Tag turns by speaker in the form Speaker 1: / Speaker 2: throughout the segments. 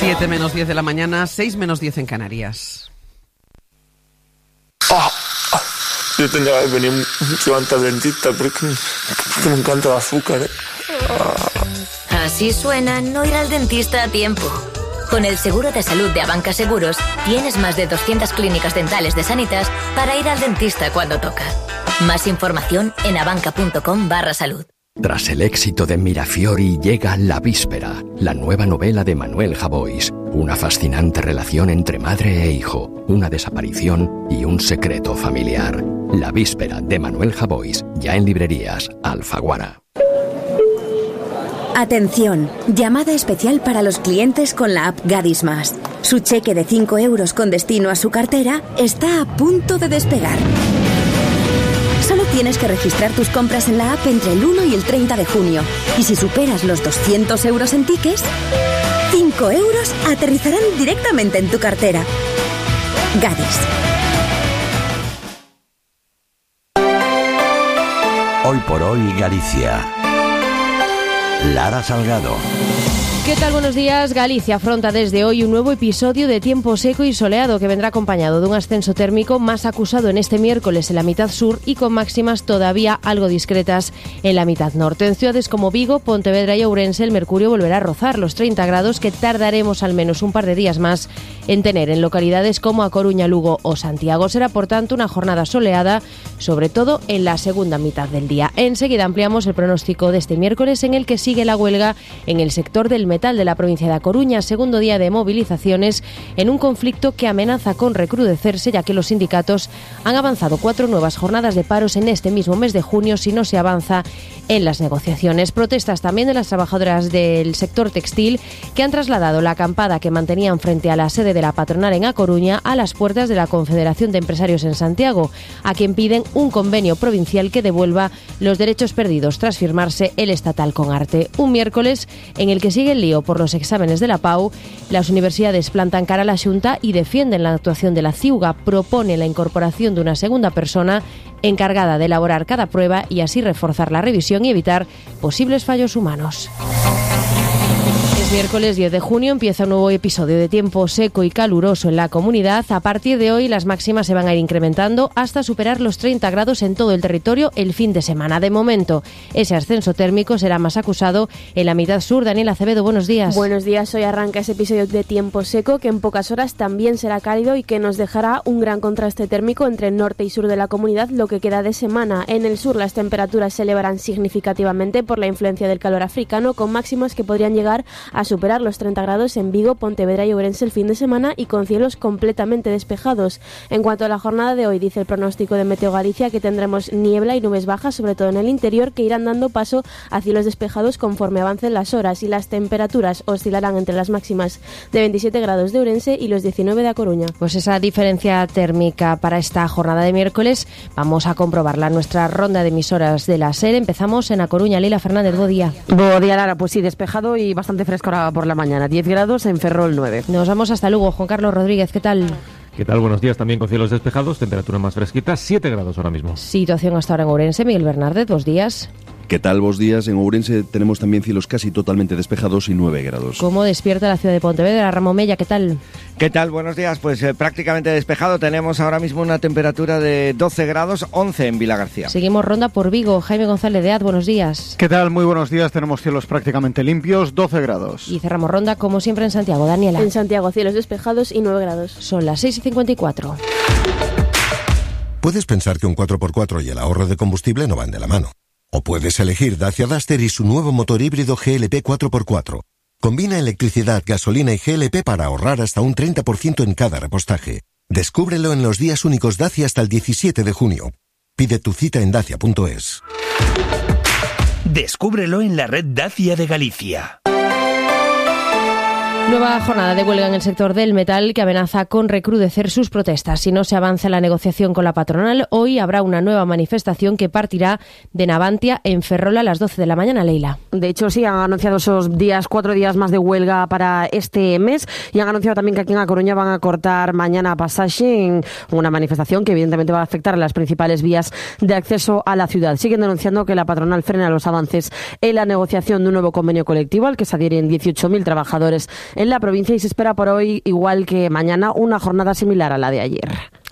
Speaker 1: 7 menos 10 de la mañana, 6 menos 10 en Canarias.
Speaker 2: Yo tendría que venir mucho antes al dentista porque me encanta el azúcar.
Speaker 3: Así suena no ir al dentista a tiempo. Con el seguro de salud de Abanca Seguros, tienes más de 200 clínicas dentales de Sanitas para ir al dentista cuando toca. Más información en abanca.com/salud.
Speaker 4: Tras el éxito de Mirafiori llega La Víspera, la nueva novela de Manuel Javois. Una fascinante relación entre madre e hijo, una desaparición y un secreto familiar. La Víspera de Manuel Javois, ya en librerías Alfaguara.
Speaker 5: Atención, llamada especial para los clientes con la app Gadis Más. Su cheque de 5 euros con destino a su cartera está a punto de despegar. Solo tienes que registrar tus compras en la app entre el 1 y el 30 de junio. Y si superas los 200 euros en tickets, 5 euros aterrizarán directamente en tu cartera. Gadis.
Speaker 6: Hoy por hoy, Galicia. Lara Salgado.
Speaker 7: ¿Qué tal? Buenos días. Galicia afronta desde hoy un nuevo episodio de tiempo seco y soleado que vendrá acompañado de un ascenso térmico más acusado en este miércoles en la mitad sur y con máximas todavía algo discretas en la mitad norte. En ciudades como Vigo, Pontevedra y Ourense el mercurio volverá a rozar los 30 grados que tardaremos al menos un par de días más en tener en localidades como A Coruña, Lugo o Santiago. Será por tanto una jornada soleada, sobre todo en la segunda mitad del día. Enseguida ampliamos el pronóstico de este miércoles en el que sigue la huelga en el sector del metal de la provincia de A Coruña, segundo día de movilizaciones en un conflicto que amenaza con recrudecerse, ya que los sindicatos han avanzado 4 nuevas jornadas de paros en este mismo mes de junio si no se avanza en las negociaciones. Protestas también de las trabajadoras del sector textil que han trasladado la acampada que mantenían frente a la sede de la patronal en A Coruña a las puertas de la Confederación de Empresarios en Santiago, a quien piden un convenio provincial que devuelva los derechos perdidos tras firmarse el estatal con Arte. Un miércoles en el que sigue el lío por los exámenes de la PAU. Las universidades plantan cara a la Xunta y defienden la actuación de la CIUGA. Propone la incorporación de una segunda persona encargada de elaborar cada prueba y así reforzar la revisión y evitar posibles fallos humanos. Miércoles 10 de junio empieza un nuevo episodio de tiempo seco y caluroso en la comunidad. A partir de hoy las máximas se van a ir incrementando hasta superar los 30 grados en todo el territorio el fin de semana. De momento, ese ascenso térmico será más acusado en la mitad sur. Daniela Acevedo, buenos días.
Speaker 8: Buenos días, hoy arranca ese episodio de tiempo seco que en pocas horas también será cálido y que nos dejará un gran contraste térmico entre el norte y sur de la comunidad lo que queda de semana. En el sur las temperaturas se elevarán significativamente por la influencia del calor africano, con máximas que podrían llegar a superar los 30 grados en Vigo, Pontevedra y Ourense el fin de semana y con cielos completamente despejados. En cuanto a la jornada de hoy, dice el pronóstico de Meteo Galicia que tendremos niebla y nubes bajas, sobre todo en el interior, que irán dando paso a cielos despejados conforme avancen las horas, y las temperaturas oscilarán entre las máximas de 27 grados de Ourense y los 19 de A Coruña.
Speaker 7: Pues esa diferencia térmica para esta jornada de miércoles vamos a comprobarla en nuestra ronda de emisoras de la SER. Empezamos en A Coruña. Leila Fernández, buen día.
Speaker 9: Buen día, Lara. Pues sí, despejado y bastante fresco ahora por la mañana. 10 grados en Ferrol 9.
Speaker 7: Nos vamos hasta Lugo. Juan Carlos Rodríguez, ¿qué tal?
Speaker 10: ¿Qué tal? Buenos días, también con cielos despejados, temperatura más fresquita, 7 grados ahora mismo.
Speaker 7: Situación hasta ahora en Ourense. Miguel Bernárdez, 2 días.
Speaker 11: ¿Qué tal? Buenos días. En Ourense tenemos también cielos casi totalmente despejados y 9 grados.
Speaker 7: ¿Cómo despierta la ciudad de Pontevedra? Ramón Mella, ¿qué tal?
Speaker 12: ¿Qué tal? Buenos días. Pues prácticamente despejado. Tenemos ahora mismo una temperatura de 12 grados, 11 en Vilagarcía.
Speaker 7: Seguimos ronda por Vigo. Jaime González de AD, buenos días.
Speaker 13: ¿Qué tal? Muy buenos días. Tenemos cielos prácticamente limpios, 12 grados.
Speaker 7: Y cerramos ronda, como siempre, en Santiago. Daniela.
Speaker 8: En Santiago, cielos despejados y 9 grados.
Speaker 7: Son las 6:54.
Speaker 14: Puedes pensar que un 4x4 y el ahorro de combustible no van de la mano. O puedes elegir Dacia Duster y su nuevo motor híbrido GLP 4x4. Combina electricidad, gasolina y GLP para ahorrar hasta un 30% en cada repostaje. Descúbrelo en los días únicos Dacia hasta el 17 de junio. Pide tu cita en dacia.es.
Speaker 6: Descúbrelo en la red Dacia de Galicia.
Speaker 7: Nueva jornada de huelga en el sector del metal que amenaza con recrudecer sus protestas. Si no se avanza en la negociación con la patronal, hoy habrá una nueva manifestación que partirá de Navantia en Ferrol a las 12 de la mañana, Leila.
Speaker 9: De hecho, sí, han anunciado esos días, 4 días más de huelga para este mes, y han anunciado también que aquí en A Coruña van a cortar mañana pasaje en una manifestación que evidentemente va a afectar a las principales vías de acceso a la ciudad. Siguen denunciando que la patronal frena los avances en la negociación de un nuevo convenio colectivo al que se adhieren 18.000 trabajadores en la provincia y se espera por hoy, igual que mañana, una jornada similar a la de ayer.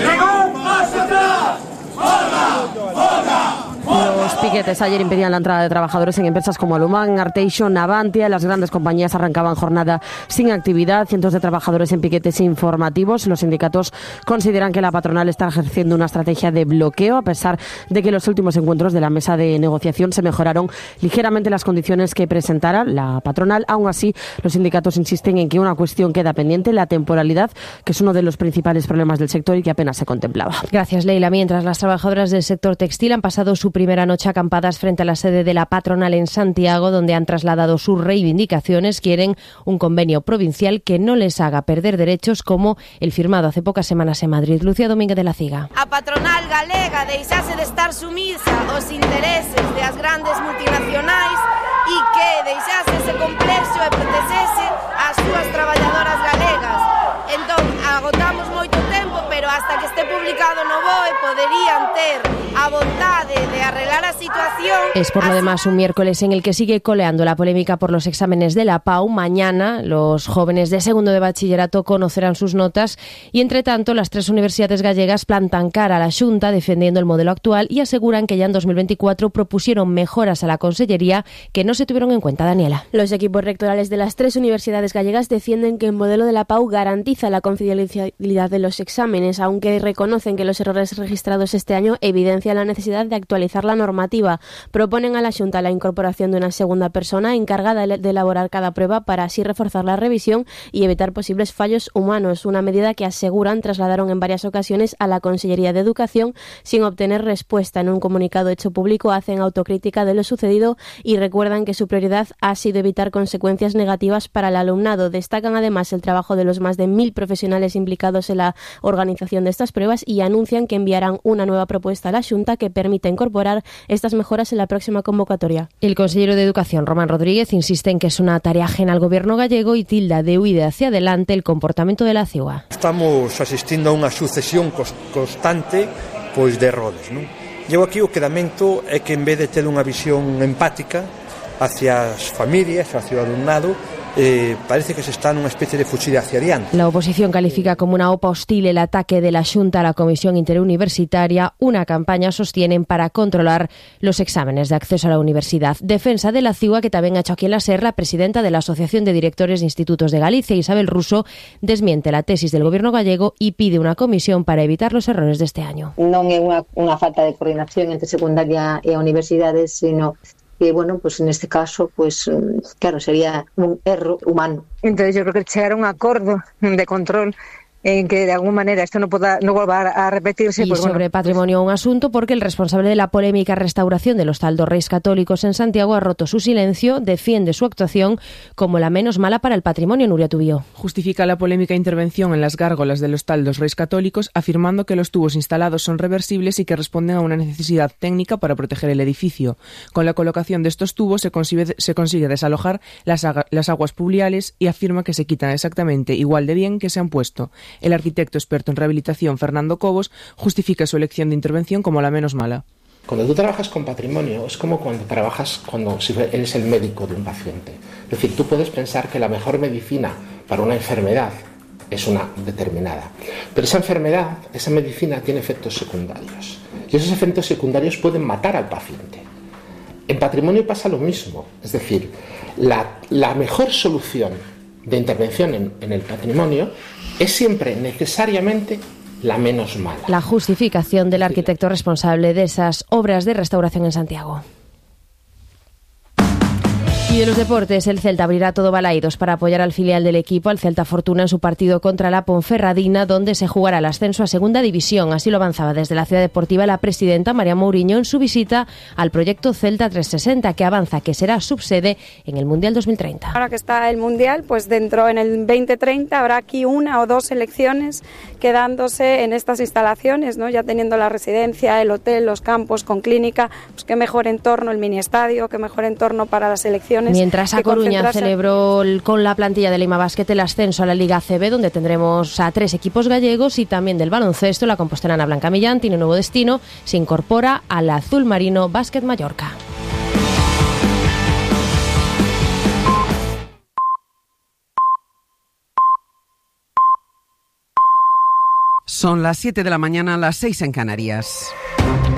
Speaker 9: Los piquetes ayer impedían la entrada de trabajadores en empresas como Alumán, Arteixo, Navantia. Las grandes compañías arrancaban jornada sin actividad. Cientos de trabajadores en piquetes informativos. Los sindicatos consideran que la patronal está ejerciendo una estrategia de bloqueo, a pesar de que los últimos encuentros de la mesa de negociación se mejoraron ligeramente las condiciones que presentara la patronal. Aún así, los sindicatos insisten en que una cuestión queda pendiente, la temporalidad, que es uno de los principales problemas del sector y que apenas se contemplaba.
Speaker 7: Gracias, Leila. Mientras las trabajadoras del sector textil han pasado su primera noche acampadas frente a la sede de la patronal en Santiago, donde han trasladado sus reivindicaciones, quieren un convenio provincial que no les haga perder derechos como el firmado hace pocas semanas en Madrid. Lucía Domínguez de la Ciga.
Speaker 15: A patronal galega deixase de estar sumisa aos intereses das grandes multinacionais e que deixase ese complexo e protexese as súas traballadoras galegas. Entón, agotamos moito tempo, pero hasta que este publicado no BOE poderían ter a vontade de arreglar a situación.
Speaker 7: Es por lo demás un miércoles en el que sigue coleando la polémica por los exámenes de la PAU. Mañana los jóvenes de segundo de bachillerato conocerán sus notas y, entre tanto, las 3 universidades gallegas plantan cara a la Xunta defendiendo el modelo actual y aseguran que ya en 2024 propusieron mejoras a la Consellería que no se tuvieron en cuenta. Daniela.
Speaker 8: Los equipos rectorales de las 3 universidades gallegas defienden que el modelo de la PAU garantiza la confidencialidad de los exámenes, aunque reconocen que los errores registrados este año evidencian la necesidad de actualizar la normativa. Proponen a la Xunta la incorporación de una segunda persona encargada de elaborar cada prueba para así reforzar la revisión y evitar posibles fallos humanos, una medida que aseguran trasladaron en varias ocasiones a la Consellería de Educación sin obtener respuesta. En un comunicado hecho público hacen autocrítica de lo sucedido y recuerdan que su prioridad ha sido evitar consecuencias negativas para el alumnado. Destacan además el trabajo de los más de 1.000 profesionales implicados en la organización de estas pruebas y anuncian que enviarán una nueva propuesta a la Xunta que permita incorporar estas mejoras en la próxima convocatoria.
Speaker 7: El consejero de Educación, Román Rodríguez, insiste en que es una tarea ajena al gobierno gallego y tilda de huida hacia adelante el comportamento de la CIUA.
Speaker 16: Estamos asistindo a unha sucesión constante de errores, non? Eu aquí o que lamento é que en vez de ter unha visión empática hacia as familias, hacia o alumnado, parece que se está nunha especie de fuchida hacia adiante.
Speaker 7: La oposición califica como una OPA hostil el ataque de la Xunta a la Comisión Interuniversitaria, una campaña sostienen para controlar los exámenes de acceso a la universidad. Defensa de la CIUA, que también ha hecho aquí en la SER, la presidenta de la Asociación de Directores de Institutos de Galicia, Isabel Russo, desmiente la tesis del gobierno gallego y pide una comisión para evitar los errores de este año.
Speaker 17: Non é unha falta de coordinación entre secundaria e universidades, sino que, bueno, pues en este caso, pues claro, sería un erro humano.
Speaker 18: Entonces yo creo que llegar a un acuerdo de control en que de alguna manera esto no vuelva a repetirse.
Speaker 7: Y pues sobre patrimonio un asunto porque el responsable de la polémica restauración de los Hostal dos Reis Católicos en Santiago ha roto su silencio, defiende su actuación como la menos mala para el patrimonio. Nuria Tubío.
Speaker 19: Justifica la polémica intervención en las gárgolas del Hostal dos Reis Católicos afirmando que los tubos instalados son reversibles y que responden a una necesidad técnica para proteger el edificio. Con la colocación de estos tubos se consigue desalojar las aguas pluviales y afirma que se quitan exactamente igual de bien que se han puesto. El arquitecto experto en rehabilitación, Fernando Cobos, justifica su elección de intervención como la menos mala.
Speaker 20: Cuando tú trabajas con patrimonio es como cuando si eres el médico de un paciente. Es decir, tú puedes pensar que la mejor medicina para una enfermedad es una determinada. Pero esa enfermedad, esa medicina tiene efectos secundarios. Y esos efectos secundarios pueden matar al paciente. En patrimonio pasa lo mismo. Es decir, la mejor solución de intervención en el patrimonio es siempre necesariamente la menos mala.
Speaker 7: La justificación del arquitecto responsable de esas obras de restauración en Santiago. Y de los deportes, el Celta abrirá todo Balaidos para apoyar al filial del equipo, al Celta Fortuna, en su partido contra la Ponferradina, donde se jugará el ascenso a Segunda División. Así lo avanzaba desde la Ciudad Deportiva la presidenta María Mouriño en su visita al proyecto Celta 360, que avanza que será subsede en el Mundial 2030.
Speaker 21: Ahora que está el Mundial, pues dentro en el 2030 habrá aquí 1 o 2 selecciones quedándose en estas instalaciones, ¿no? Ya teniendo la residencia, el hotel, los campos con clínica, pues qué mejor entorno el mini estadio, qué mejor entorno para las selecciones.
Speaker 7: Mientras A Coruña celebró con la plantilla de Lima Basket el ascenso a la Liga ACB, donde tendremos a 3 equipos gallegos, y también del baloncesto, la compostelana Blanca Millán tiene un nuevo destino, se incorpora al Azul Marino Básquet Mallorca.
Speaker 1: Son las 7 de la mañana, las 6 en Canarias.